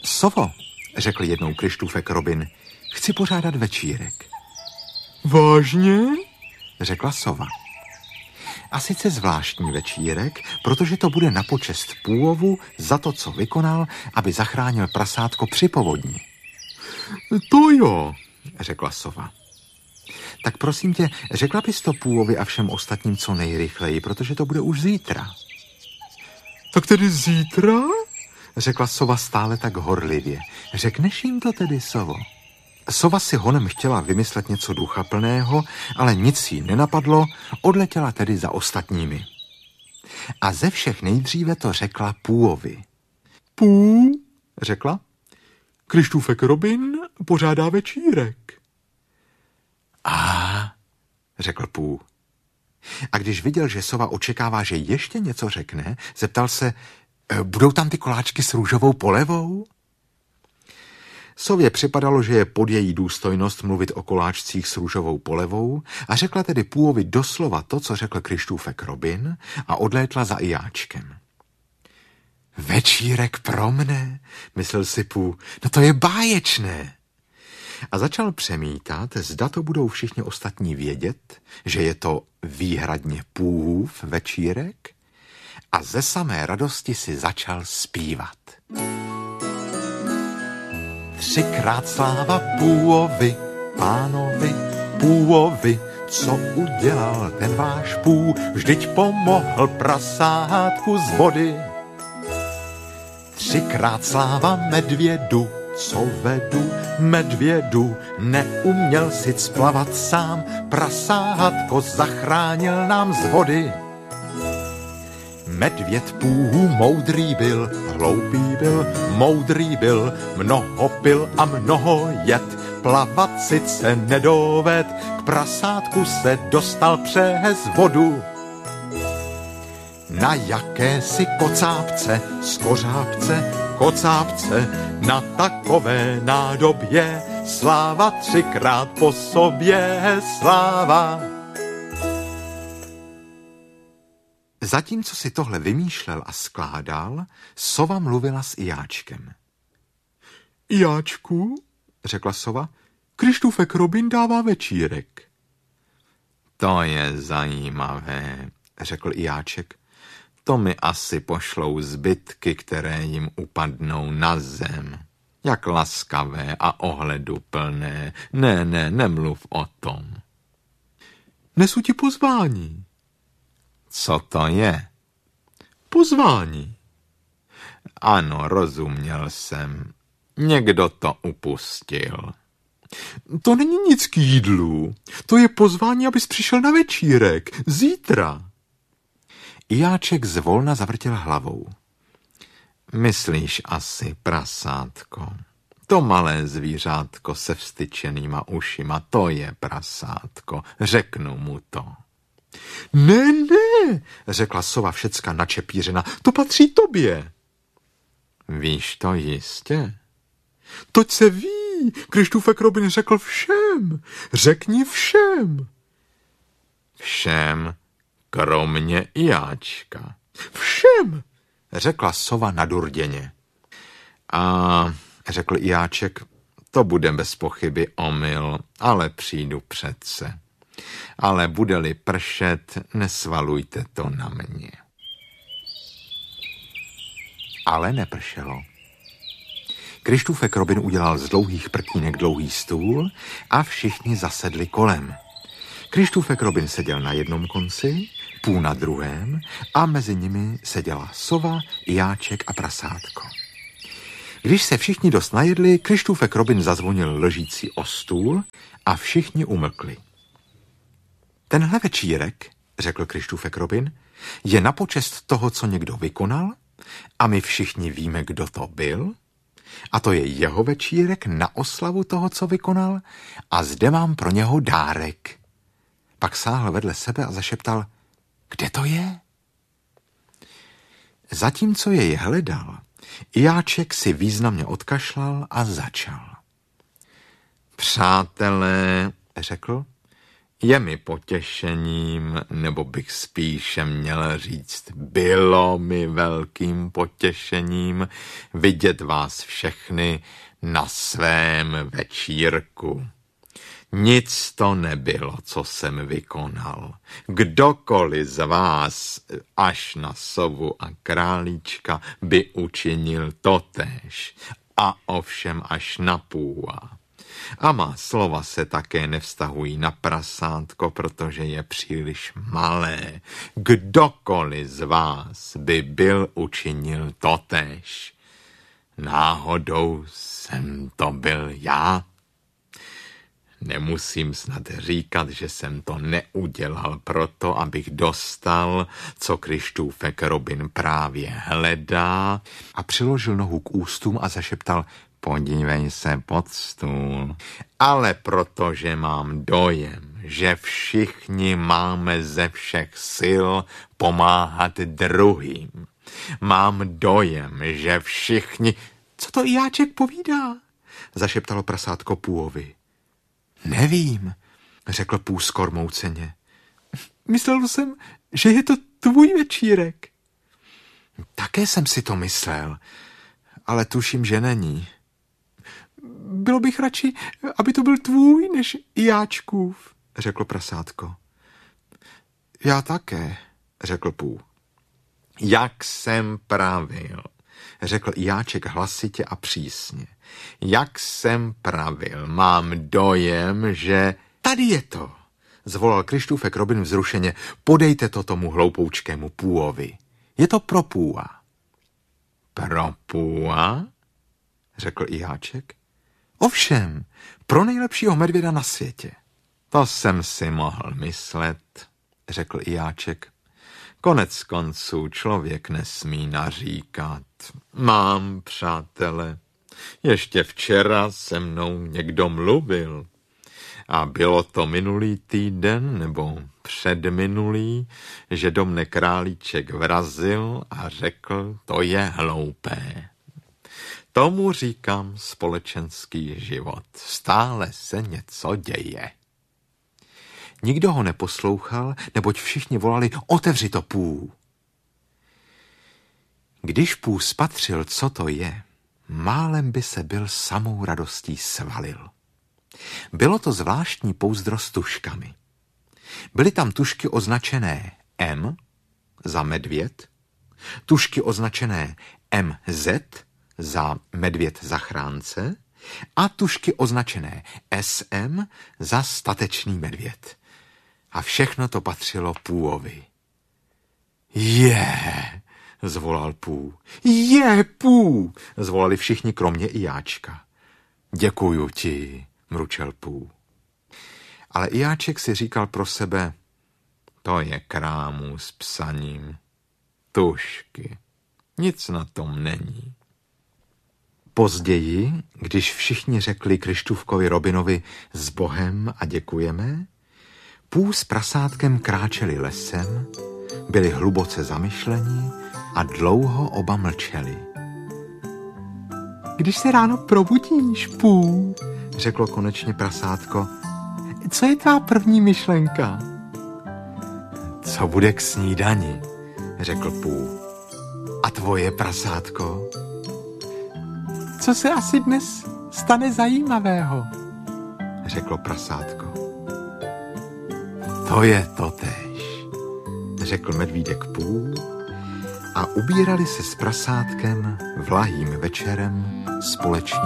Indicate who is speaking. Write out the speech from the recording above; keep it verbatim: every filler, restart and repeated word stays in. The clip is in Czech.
Speaker 1: Sovo, řekl jednou Kryštůfek Robin, chci pořádat večírek.
Speaker 2: Vážně?
Speaker 1: Řekla sova. A sice zvláštní večírek, protože to bude na počest Půvovu za to, co vykonal, aby zachránil prasátko při povodni.
Speaker 2: To jo,
Speaker 1: řekla sova. Tak prosím tě, řekla bys to Půvovi a všem ostatním co nejrychleji, protože to bude už zítra.
Speaker 2: Tak tedy zítra?
Speaker 1: Řekla sova stále tak horlivě. Řekneš jim to tedy, sovo? Sova si honem chtěla vymyslet něco duchaplného, ale nic jí nenapadlo, odletěla tedy za ostatními. A ze všech nejdříve to řekla Půvovi.
Speaker 2: Pů,
Speaker 1: řekla,
Speaker 2: Kryštůfek Robin pořádá večírek.
Speaker 1: A, řekl Pů. A když viděl, že sova očekává, že ještě něco řekne, zeptal se, budou tam ty koláčky s růžovou polevou? Sově připadalo, že je pod její důstojnost mluvit o koláčcích s růžovou polevou a řekla tedy Půvovi doslova to, co řekl Kryštůfek Robin a odlétla za Ijáčkem. Večírek pro mne, myslel si Pů, no to je báječné. A začal přemítat, zda to budou všichni ostatní vědět, že je to výhradně Půův večírek, a ze samé radosti si začal zpívat. Třikrát sláva Půvovi, pánovi, Půvovi, co udělal ten váš Pů, vždyť pomohl prasátku z vody. Třikrát sláva medvědu, co vedu, medvědu, neuměl si splavat sám, prasátko zachránil nám z vody. Medvěd Půhů moudrý byl, hloupý byl, moudrý byl, mnoho pil a mnoho jet, plavat sice nedoved, k prasátku se dostal přes vodu. Na jakési kocápce, skořápce, kocápce, na takové nádobě, sláva třikrát po sobě, sláva. Zatímco si tohle vymýšlel a skládal, sova mluvila s Ijáčkem.
Speaker 2: Ijáčku, řekla sova, Kryštůfek Robin dává večírek.
Speaker 1: To je zajímavé, řekl Ijáček. To mi asi pošlou zbytky, které jim upadnou na zem. Jak laskavé a ohleduplné. Ne, ne, nemluv o tom.
Speaker 2: Nesu ti pozvání.
Speaker 1: Co to je?
Speaker 2: Pozvání.
Speaker 1: Ano, rozuměl jsem. Někdo to upustil.
Speaker 2: To není nic k jídlu. To je pozvání, abys přišel na večírek. Zítra.
Speaker 1: Ijáček zvolna zavrtěl hlavou. Myslíš asi, prasátko. To malé zvířátko se vstyčenýma ušima, to je prasátko. Řeknu mu to.
Speaker 2: Ne, ne, řekla sova všecka načepířena. To patří tobě.
Speaker 1: Víš to jistě?
Speaker 2: Toť se ví. Kryštůfek Robin řekl všem. Řekni všem.
Speaker 1: Všem, kromě Ijáčka.
Speaker 2: Všem,
Speaker 1: řekla sova nadurděně. A řekl Ijáček, to bude bez pochyby omyl, ale přijdu přece. Ale bude-li pršet, nesvalujte to na mě. Ale nepršelo. Kryštůfek Robin udělal z dlouhých prkínek dlouhý stůl a všichni zasedli kolem. Kryštůfek Robin seděl na jednom konci, Pů na druhém a mezi nimi seděla sova, Ijáček a prasátko. Když se všichni dost najedli, Kryštůfek Robin zazvonil lžící o stůl a všichni umlkli. Tenhle večírek, řekl Kryštůfek Robin, je na počest toho, co někdo vykonal a my všichni víme, kdo to byl. A to je jeho večírek na oslavu toho, co vykonal a zde mám pro něho dárek. Pak sáhl vedle sebe a zašeptal, kde to je? Zatímco jej hledal, Ijáček si významně odkašlal a začal. Přátelé, řekl, Je mi potěšením, nebo bych spíše měl říct, bylo mi velkým potěšením vidět vás všechny na svém večírku. Nic to nebylo, co jsem vykonal. Kdokoliv z vás, až na sovu a králíčka, by učinil totéž. A ovšem až na půva. A má slova se také nevztahují na prasátko, protože je příliš malé. Kdokoliv z vás by byl učinil totéž. Náhodou jsem to byl já. Nemusím snad říkat, že jsem to neudělal proto, abych dostal, co Krištůfek Robin právě hledá, a přiložil nohu k ústům a zašeptal: podívej se pod stůl. Ale protože mám dojem, že všichni máme ze všech sil pomáhat druhým. Mám dojem, že všichni...
Speaker 2: Co to Jáček povídá? Zašeptalo prasátko Půovi. Nevím, řekl Pů skormouceně. Myslel jsem, že je to tvůj večírek. Také jsem si to myslel, ale tuším, že není. Bylo bych radši, aby to byl tvůj, než Jáčkův, řeklo prasátko. Já také, řekl Pů.
Speaker 1: Jak jsem pravil, řekl Jáček hlasitě a přísně. Jak jsem pravil, mám dojem, že...
Speaker 2: Tady je to, zvolal Krištůfek Robin vzrušeně. Podejte to tomu hloupoučkému Půovi. Je to pro Půa.
Speaker 1: Pro Půa? Řekl i Jáček.
Speaker 2: Ovšem, pro nejlepšího medvěda na světě.
Speaker 1: To jsem si mohl myslet, řekl i Jáček. Konec konců člověk nesmí naříkat. Mám přátele. Ještě včera se mnou někdo mluvil. A bylo to minulý týden nebo předminulý, že do mne králíček vrazil a řekl, to je hloupé. Tomu říkám společenský život. Stále se něco děje.
Speaker 2: Nikdo ho neposlouchal, neboť všichni volali, otevři to, Pů. Když Pů spatřil, co to je, málem by se byl samou radostí svalil. Bylo to zvláštní pouzdro s tuškami. Byly tam tušky označené M za medvěd, tušky označené M Z za medvěd zachránce a tušky označené S M za statečný medvěd. A všechno to patřilo Půovi. Je, zvolal Pů. Je, Pů, zvolali všichni kromě i Jáčka. Děkuju ti, mručel Pů. Ale i Jáček si říkal pro sebe,
Speaker 1: to je krámu s psaním. Tušky, nic na tom není.
Speaker 2: Později, když všichni řekli Krištůfkovi Robinovi s Bohem a děkujeme, Pů s prasátkem kráčeli lesem, byli hluboce zamyšleni a dlouho oba mlčeli. Když se ráno probudíš, Pů, řeklo konečně prasátko, co je tvá první myšlenka? Co bude k snídani, řekl Pů. A tvoje, prasátko? Co se asi dnes stane zajímavého, řeklo prasátko. To je totéž, řekl medvídek Pů a ubírali se s prasátkem vlahým večerem společně